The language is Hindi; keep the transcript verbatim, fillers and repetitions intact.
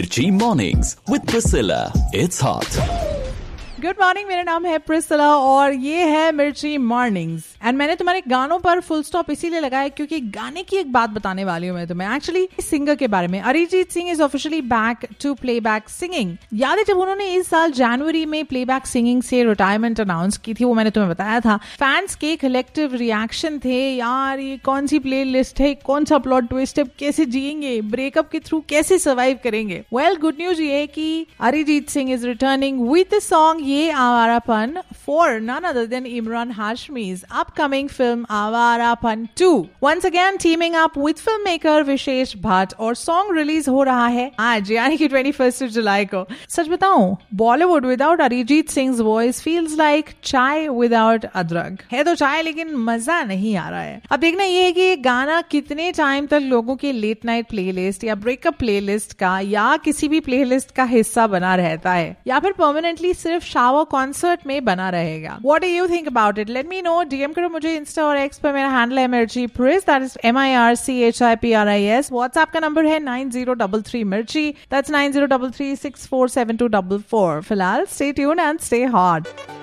Mirchi Mornings with Priscilla. It's hot. Good morning, मेरा नाम है प्रिस्सिला और ये है मिर्ची मॉर्निंग्स। एंड मैंने तुम्हारे गानों पर फुल स्टॉप इसीलिए लगाया क्योंकि गाने की एक बात बताने वाली हूँ मैं तुम्हें, एक्चुअली सिंगर के बारे में। Arijit Singh is officially back to playback singing. याद है जब उन्होंने इस साल जनवरी में प्लेबैक सिंगिंग से रिटायरमेंट अनाउंस की थी, वो मैंने तुम्हें बताया था। फैंस के कलेक्टिव रिएक्शन थे, यार ये कौन सी प्ले लिस्ट है, कौन सा प्लॉट ट्विस्ट है, कैसे जिएंगे, ब्रेकअप के थ्रू कैसे सर्वाइव करेंगे। वेल गुड न्यूज ये है कि Arijit Singh is returning with the song ये Awarapan for none other than Imran Hashmi's upcoming film Awaarapan two. Once again teaming up with filmmaker Vishesh Bhatt और song release हो रहा है आज यानी कि इक्कीस जुलाई को। सच बताऊं, Bollywood without Arijit Singh's voice feels like चाय without अदरक। है तो चाय लेकिन मजा नहीं आ रहा है। अब देखना ये है कि ये गाना कितने टाइम तक लोगों के लेट नाइट प्लेलिस्ट या ब्रेकअप प्लेलिस्ट का या किसी भी प्लेलिस्ट का हिस्सा बना रहता है या फिर परमानेंटली सिर्फ शावर कॉन्सर्ट में बना रहेगा। What do you think about it? Let me know. D M करो मुझे इंस्टा और एक्स पर, मेरा हैंडल है मिर्ची प्रिस, that is M I R C H I P R I S। WhatsApp का नंबर है नाइन जीरो थ्री थ्री मिर्ची, that's nine zero three three six four seven to four four. फिलहाल stay tuned and stay hot.